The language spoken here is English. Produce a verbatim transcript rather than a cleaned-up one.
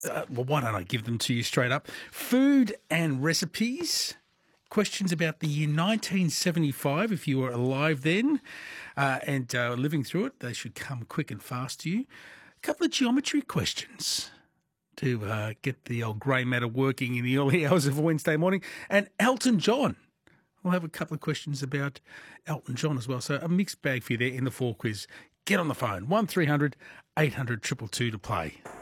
Uh, well, why don't I give them to you straight up? Food and recipes. Questions about the year nineteen seventy-five, if you were alive then uh, and uh, living through it. They should come quick and fast to you. A couple of geometry questions to uh, get the old grey matter working in the early hours of Wednesday morning. And Elton John. We'll have a couple of questions about Elton John as well. So a mixed bag for you there in the four quiz. Get on the phone, one three hundred eight hundred two two two to play.